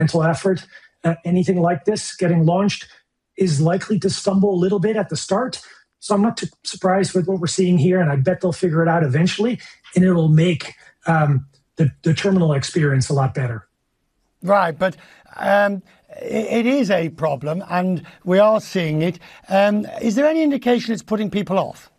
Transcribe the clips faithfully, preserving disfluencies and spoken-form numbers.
mental effort. Uh, anything like this getting launched is likely to stumble a little bit at the start. So I'm not too surprised with what we're seeing here, and I bet they'll figure it out eventually, and it will make um, the, the terminal experience a lot better. Right, but um, it, it is a problem, and we are seeing it. Um, is there any indication it's putting people off?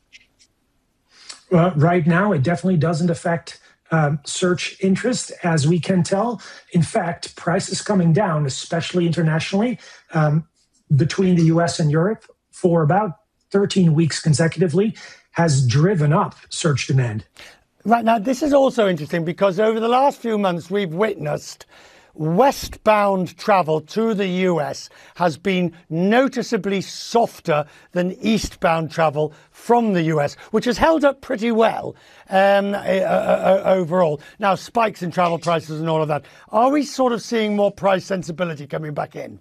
Uh, right now, it definitely doesn't affect um, search interest, as we can tell. In fact, prices coming down, especially internationally, um, between the U S and Europe for about thirteen weeks consecutively, has driven up search demand. Right, now this is also interesting because over the last few months we've witnessed westbound travel to the U S has been noticeably softer than eastbound travel from the U S, which has held up pretty well um, uh, uh, overall. Now, spikes in travel prices and all of that. Are we sort of seeing more price sensibility coming back in?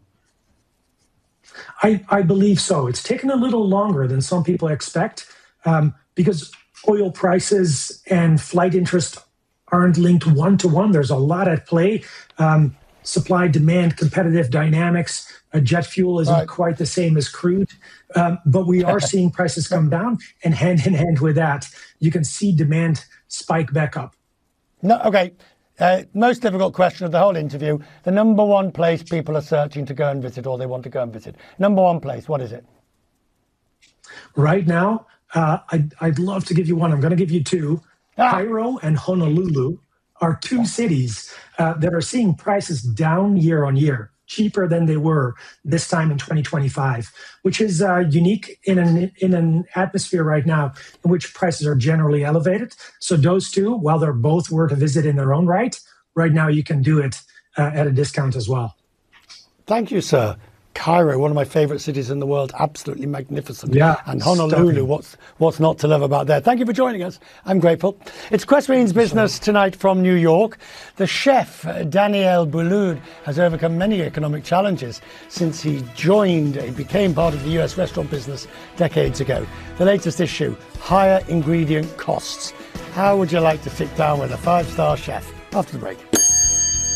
I, I believe so. It's taken a little longer than some people expect um, because oil prices and flight interest aren't linked one-to-one. There's a lot at play. Um, supply, demand, competitive dynamics. Uh, jet fuel isn't right. quite the same as crude. Um, but we are seeing prices come down, and hand in hand with that, you can see demand spike back up. No, okay. Uh, most difficult question of the whole interview. The number one place people are searching to go and visit, or they want to go and visit. Number one place, what is it? Right now, uh, I'd, I'd love to give you one. I'm going to give you two. Ah. Cairo and Honolulu are two cities uh, that are seeing prices down year on year, cheaper than they were this time in twenty twenty-five, which is uh, unique in an in an atmosphere right now in which prices are generally elevated. So those two, while they're both worth a visit in their own right, right now you can do it uh, at a discount as well. Thank you, sir. Cairo, one of my favourite cities in the world, absolutely magnificent. Yeah, and Honolulu, stunning. what's what's not to love about there? Thank you for joining us. I'm grateful. It's Quest Means Business tonight from New York. The chef, Daniel Boulud, has overcome many economic challenges since he joined, he became part of the U S restaurant business decades ago. The latest issue, higher ingredient costs. How would you like to sit down with a five-star chef? After the break.